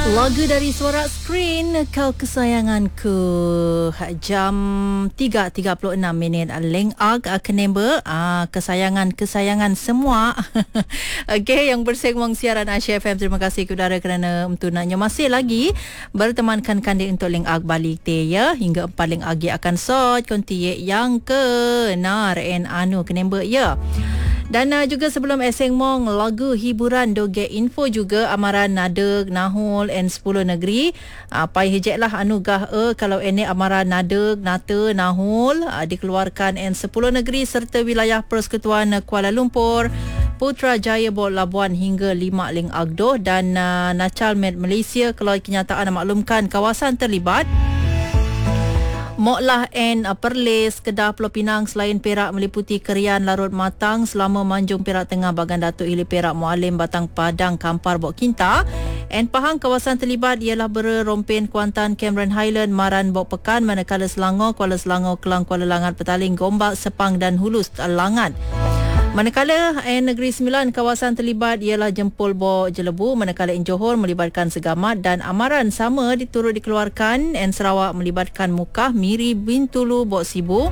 Lagu dari Suara Skrin, Kau Kesayanganku. Jam 3.36 Leng Ag Kenemba, kesayangan semua. Okey, yang bersembang siaran Asia FM, terima kasih kepada kerana tunanya masih lagi bertemankan kandi untuk Leng Ag balik te ya. Hingga 4 Leng Ag akan sot konti yang ke nar en anu Kenemba ya. Dan juga sebelum eseng mong lagu hiburan doge info juga amaran nadeg nahul en 10 negeri. Pai hejek lah anugah kalau ini amaran nadeg nata nahul dikeluarkan en 10 negeri serta wilayah Persekutuan Kuala Lumpur, Putrajaya, Bot Labuan hingga 5 Ling Agdoh dan Nacal Med Malaysia keluar kenyataan maklumkan kawasan terlibat. Moklah and Perlis, Kedah, Pulau Pinang selain Perak meliputi Kerian, Larut Matang, Selama, Manjung, Perak Tengah, Bagan Datuk, Ili Perak, Mualim, Batang Padang, Kampar, Bok Kinta. And Pahang kawasan terlibat ialah Bera, Rompin, Kuantan, Cameron Highland, Maran, Bok Pekan, manakala Selangor, Kuala Selangor, Kelang, Kuala Langat, Petaling, Gombak, Sepang dan Hulus Langat. Manakala Negeri Sembilan kawasan terlibat ialah Jempol, Bok Jelebu, manakala Johor melibatkan Segamat dan amaran sama diturut dikeluarkan Sarawak melibatkan Mukah, Miri, Bintulu, Bok Sibu.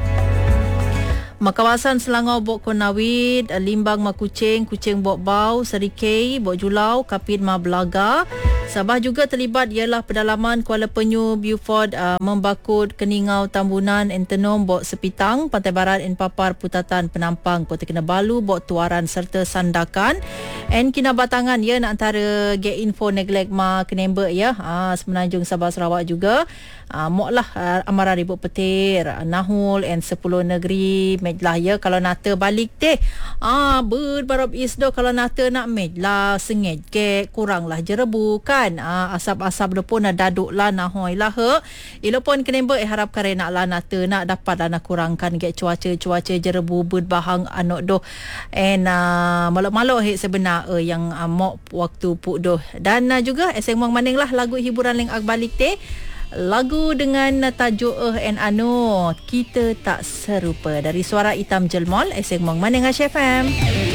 Kawasan Selangor, Bok Konawid, Limbang, Kuching, Kuching, Bok Bau, Serikei, Bok Julau, Kapit, Belaga. Sabah juga terlibat ialah pedalaman Kuala Penyu, Beaufort, Membakut, Keningau, Tambunan, Entenom, Bok Sepitang, Pantai Barat, Papar, Putatan, Penampang, Kota Kinabalu, Bok Tuaran serta Sandakan. Kinabatangan ya nak antara get info neglect ma Kenemba ya. Semenanjung Sabah Sarawak juga. Moklah amaran ribut petir, Nahul and 10 negeri mejlah ya kalau nata balik teh. Barab isdo kalau nata nak mejlah sengit ke kuranglah jerebu kan. Asap-asap do pun daduk lah nahoi lah he. Ilo pun Kenemba harap kare nak lah nata nak dapat lah nak kurangkan get cuaca jerebu berbahang anok do. Malok-malok he sebenar yang mok waktu puk doh. Dan juga eseng mong maning lah lagu hiburan Leng Ag balik teh. Lagu dengan tajuk Kita Tak Serupa dari Suara Hitam Jelmol eseng mong maning Asia FM.